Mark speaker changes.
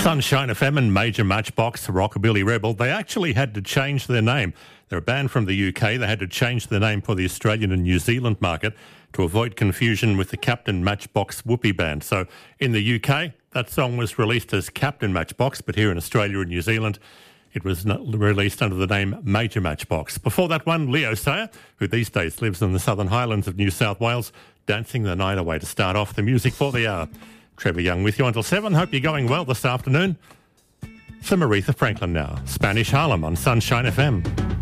Speaker 1: Sunshine FM and Major Matchbox, Rockabilly Rebel, they actually had to change their name. They're a band from the UK. They had to change their name for the Australian and New Zealand market to avoid confusion with the Captain Matchbox Whoopee Band. So in the UK, that song was released as Captain Matchbox, but here in Australia and New Zealand, it was released under the name Major Matchbox. Before that one, Leo Sayer, who these days lives in the Southern Highlands of New South Wales, Dancing the Night Away to start off the music for the hour. Trevor Young with you until 7. Hope you're going well this afternoon. From Aretha Franklin now, Spanish Harlem on Sunshine FM.